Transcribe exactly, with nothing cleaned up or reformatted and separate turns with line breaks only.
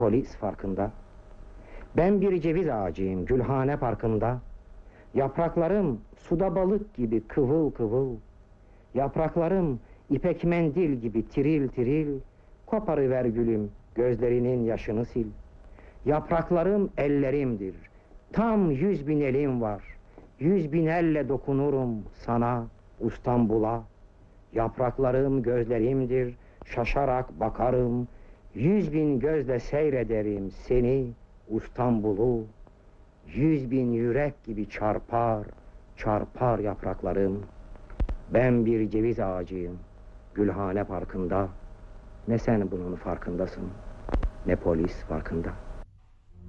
Polis farkında. Ben bir ceviz ağacıyım Gülhane Parkı'nda. Yapraklarım suda balık gibi kıvıl kıvıl. Yapraklarım ipek mendil gibi tiril tiril. Koparıver gülüm, gözlerinin yaşını sil. Yapraklarım ellerimdir, tam yüz bin elim var. Yüz bin elle dokunurum sana, İstanbul'a. Yapraklarım gözlerimdir, şaşarak bakarım. Yüz bin gözle seyrederim seni, İstanbul'u. Yüz bin yürek gibi çarpar, çarpar yapraklarım. Ben bir ceviz ağacıyım, Gülhane Parkı'nda. Ne sen bunun farkındasın, ne polis farkında.